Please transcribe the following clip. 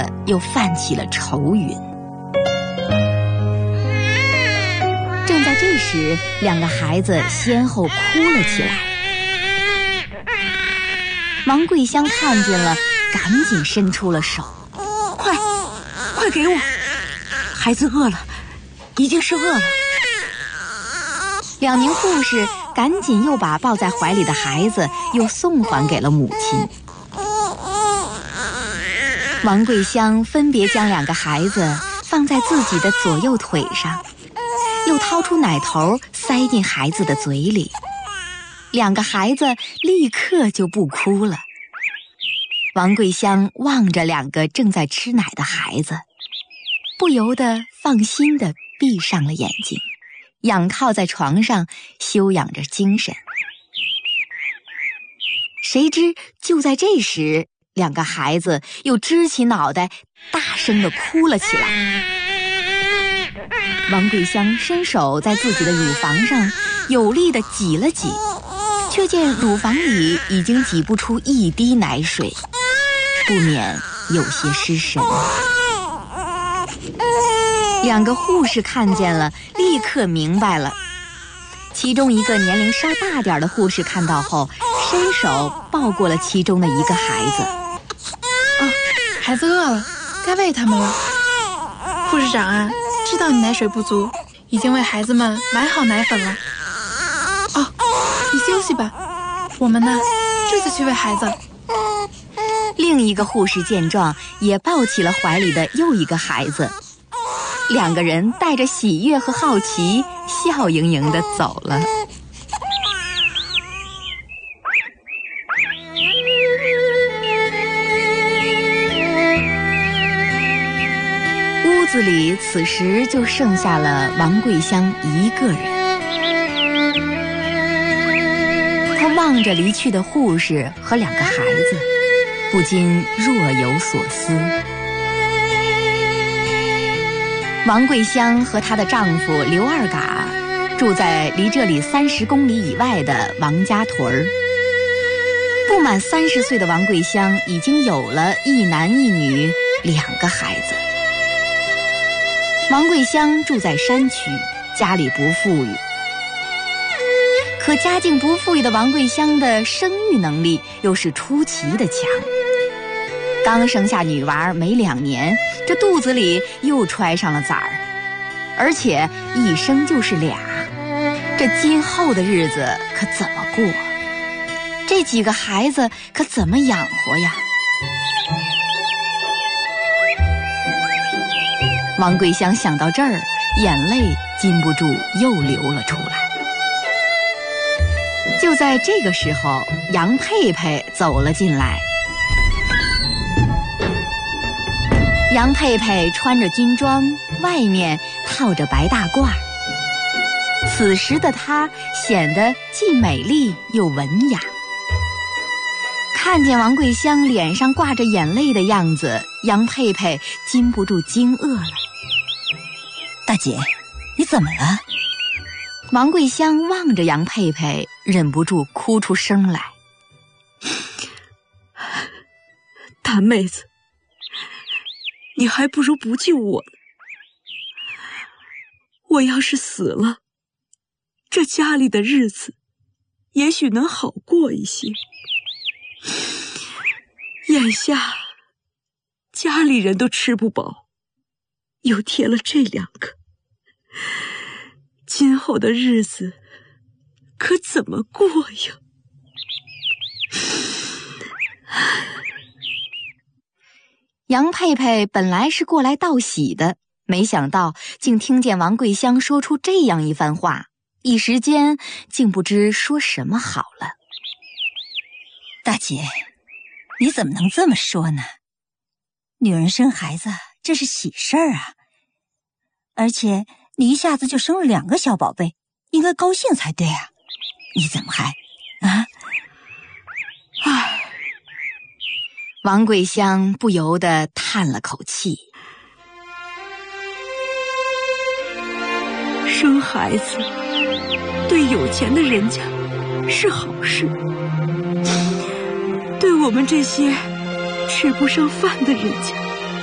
的又泛起了愁云。正在这时，两个孩子先后哭了起来。王桂香看见了，赶紧伸出了手：“ 快给我！孩子饿了，已经是饿了。” 两名护士赶紧又把抱在怀里的孩子又送还给了母亲。王桂香分别将两个孩子放在自己的左右腿上，又掏出奶头塞进孩子的嘴里，两个孩子立刻就不哭了。王桂香望着两个正在吃奶的孩子，不由得放心地闭上了眼睛，仰靠在床上休养着精神。谁知就在这时，两个孩子又支起脑袋大声地哭了起来。王桂香伸手在自己的乳房上有力地挤了挤，却见乳房里已经挤不出一滴奶水，不免有些失神。两个护士看见了，立刻明白了。其中一个年龄稍大点的护士看到后，伸手抱过了其中的一个孩子。 孩子饿了，该喂他们了。护士长啊，知道你奶水不足，已经为孩子们买好奶粉了。你休息吧，我们呢，这就去喂孩子。 另一个护士见状，也抱起了怀里的又一个孩子。两个人带着喜悦和好奇，笑盈盈地走了。屋子里此时就剩下了王桂香一个人。她望着离去的护士和两个孩子，不禁若有所思。王桂香和她的丈夫刘二嘎住在离这里30公里以外的王家屯儿。不满30岁的王桂香已经有了一男一女2个孩子。王桂香住在山区，家里不富裕，可家境不富裕的王桂香的生育能力又是出奇的强。刚生下女娃没2年，这肚子里又揣上了崽儿，而且一生就是俩，这今后的日子可怎么过？这几个孩子可怎么养活呀？王桂香想到这儿，眼泪禁不住又流了出来。就在这个时候，杨佩佩走了进来。杨佩佩穿着军装，外面套着白大褂。此时的她显得既美丽又文雅。看见王桂香脸上挂着眼泪的样子，杨佩佩禁不住惊愕了。 大姐，你怎么了？ 王桂香望着杨佩佩，忍不住哭出声来。 大妹子，你还不如不救我呢。我要是死了，这家里的日子也许能好过一些。眼下家里人都吃不饱，又添了这2个，今后的日子可怎么过呀？ 杨佩佩本来是过来道喜的，没想到竟听见王桂香说出这样一番话，一时间竟不知说什么好了。 大姐，你怎么能这么说呢？女人生孩子这是喜事儿啊，而且你一下子就生了2个小宝贝，应该高兴才对啊，你怎么还王桂香不由得叹了口气。 生孩子对有钱的人家是好事，对我们这些吃不上饭的人家